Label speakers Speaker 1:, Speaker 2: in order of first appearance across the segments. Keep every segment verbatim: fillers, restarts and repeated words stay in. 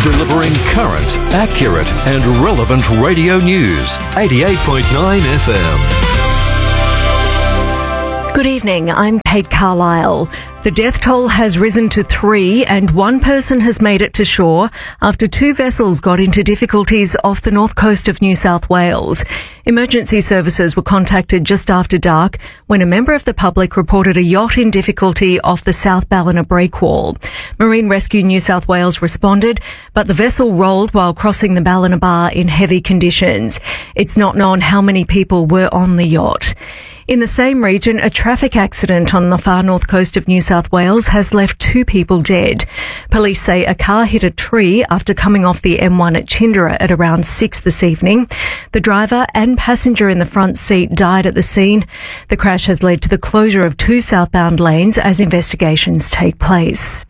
Speaker 1: delivering current, accurate and relevant radio news. eighty-eight point nine F M.
Speaker 2: Good evening, I'm Kate Carlisle. The death toll has risen to three and one person has made it to shore after two vessels got into difficulties off the north coast of New South Wales. Emergency services were contacted just after dark when a member of the public reported a yacht in difficulty off the South Ballina breakwall. Marine Rescue New South Wales responded, but the vessel rolled while crossing the Ballina Bar in heavy conditions. It's not known how many people were on the yacht. In the same region, a traffic accident on the far north coast of New South Wales has left two people dead. Police say a car hit a tree after coming off the M one at Chindera at around six this evening. The driver and passenger in the front seat died at the scene. The crash has led to the closure of two southbound lanes as investigations take place.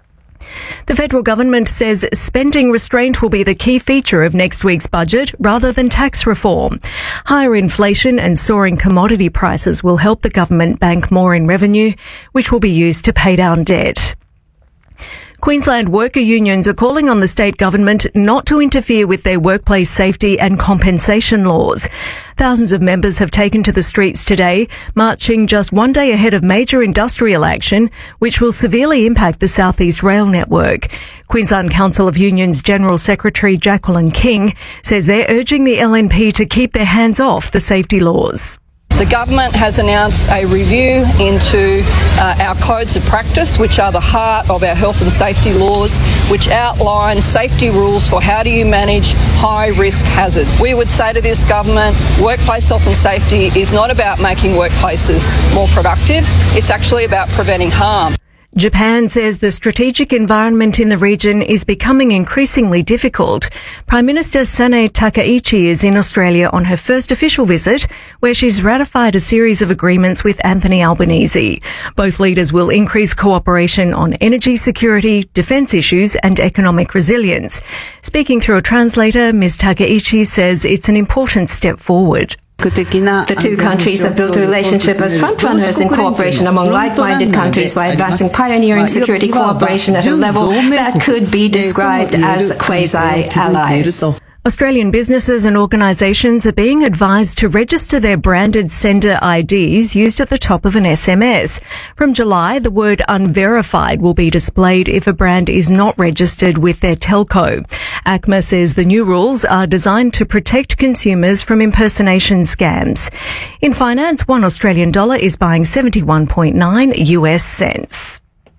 Speaker 2: The federal government says spending restraint will be the key feature of next week's budget rather than tax reform. Higher inflation and soaring commodity prices will help the government bank more in revenue, which will be used to pay down debt. Queensland worker unions are calling on the state government not to interfere with their workplace safety and compensation laws. Thousands of members have taken to the streets today, marching just one day ahead of major industrial action, which will severely impact the South East Rail network. Queensland Council of Unions General Secretary Jacqueline King says they're urging the L N P to keep their hands off the safety laws.
Speaker 3: The government has announced a review into uh, our codes of practice, which are the heart of our health and safety laws, which outline safety rules for how do you manage high-risk hazard. We would say to this government, workplace health and safety is not about making workplaces more productive, it's actually about preventing harm.
Speaker 2: Japan says the strategic environment in the region is becoming increasingly difficult. Prime Minister Sanae Takaichi is in Australia on her first official visit, where she's ratified a series of agreements with Anthony Albanese. Both leaders will increase cooperation on energy security, defence issues and economic resilience. Speaking through a translator, Miz Takaichi says it's an important step forward.
Speaker 4: The two countries have built a relationship as frontrunners in cooperation among like-minded countries by advancing pioneering security cooperation at a level that could be described as quasi-allies.
Speaker 2: Australian businesses and organisations are being advised to register their branded sender I Ds used at the top of an S M S. From July, the word unverified will be displayed if a brand is not registered with their telco. A C M A says the new rules are designed to protect consumers from impersonation scams. In finance, one Australian dollar is buying seventy-one point nine U S cents.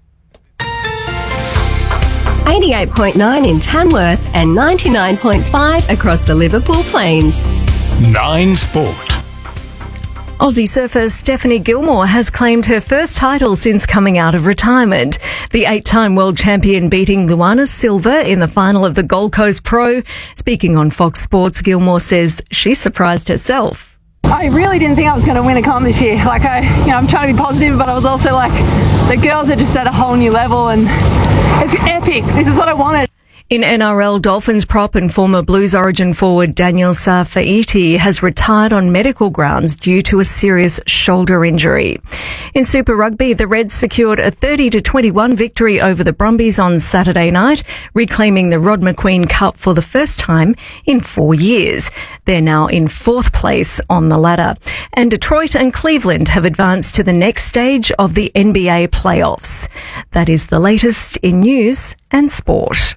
Speaker 5: eighty-eight point nine in Tamworth and ninety-nine point five across the Liverpool Plains.
Speaker 1: Nine Sport.
Speaker 2: Aussie surfer Stephanie Gilmore has claimed her first title since coming out of retirement. The eight-time world champion beating Luana Silva in the final of the Gold Coast Pro. Speaking on Fox Sports, Gilmore says she's surprised herself.
Speaker 6: I really didn't think I was going to win a comp this year. Like, I, you know, I'm trying to be positive, but I was also like, the girls are just at a whole new level and it's epic. This is what I wanted.
Speaker 2: In N R L, Dolphins prop and former Blues Origin forward Daniel Safai'i has retired on medical grounds due to a serious shoulder injury. In Super Rugby, the Reds secured a thirty to twenty-one victory over the Brumbies on Saturday night, reclaiming the Rod McQueen Cup for the first time in four years. They're now in fourth place on the ladder. And Detroit and Cleveland have advanced to the next stage of the N B A playoffs. That is the latest in news and sport.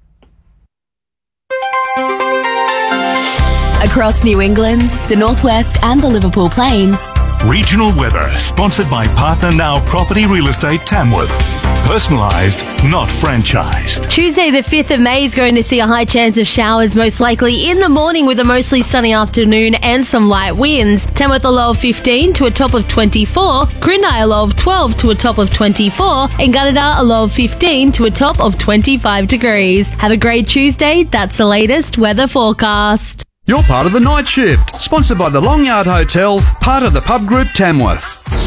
Speaker 5: Across New England, the Northwest and the Liverpool Plains.
Speaker 1: Regional weather sponsored by Partner Now Property Real Estate Tamworth. Personalised, not franchised.
Speaker 7: Tuesday the fifth of May is going to see a high chance of showers, most likely in the morning with a mostly sunny afternoon and some light winds. Tamworth a low of fifteen to a top of twenty-four, Grindai a low of twelve to a top of twenty-four, and Gunnedah a low of fifteen to a top of twenty-five degrees. Have a great Tuesday. That's the latest weather forecast.
Speaker 8: You're part of the night shift, sponsored by the Long Yard Hotel, part of the Pub Group Tamworth.